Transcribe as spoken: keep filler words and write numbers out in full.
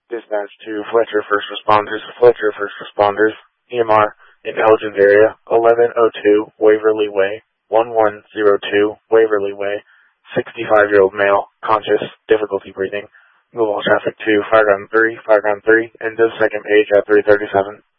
Dispatch to Fletcher First Responders, Fletcher First Responders, E M R in Elgin area, eleven oh two Waverly Way, one one zero two Waverly Way, sixty-five-year-old male, conscious, difficulty breathing. Move all traffic to Fireground three, Fireground three, into the second page at three thirty-seven.